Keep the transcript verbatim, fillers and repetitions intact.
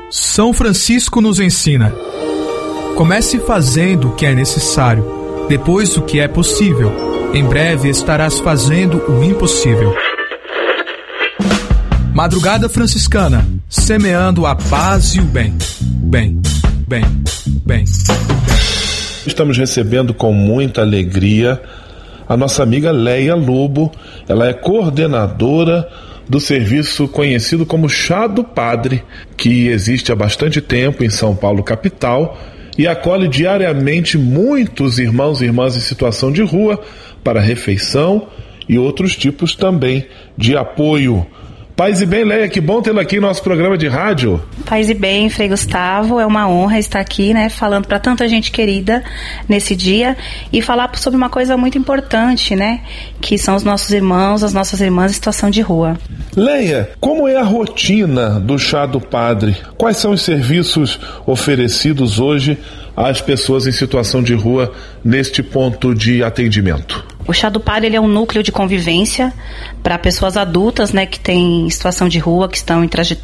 São Francisco nos ensina: comece fazendo o que é necessário, depois o que é possível. Em breve estarás fazendo o impossível. Madrugada Franciscana, semeando a paz e o bem. Bem, bem, bem. Estamos recebendo com muita alegria a nossa amiga Leia Lobo. Ela é coordenadora do serviço conhecido como Chá do Padre, que existe há bastante tempo em São Paulo, capital, e acolhe diariamente muitos irmãos e irmãs em situação de rua para refeição e outros tipos também de apoio. Paz e bem, Leia, que bom tê-la aqui no nosso programa de rádio. Paz e bem, Frei Gustavo, é uma honra estar aqui, né, falando para tanta gente querida nesse dia e falar sobre uma coisa muito importante, né, que são os nossos irmãos, as nossas irmãs em situação de rua. Leia, como é a rotina do Chá do Padre? Quais são os serviços oferecidos hoje às pessoas em situação de rua neste ponto de atendimento? O Chá do Padre, ele é um núcleo de convivência para pessoas adultas, né, que têm situação de rua, que estão em trajetória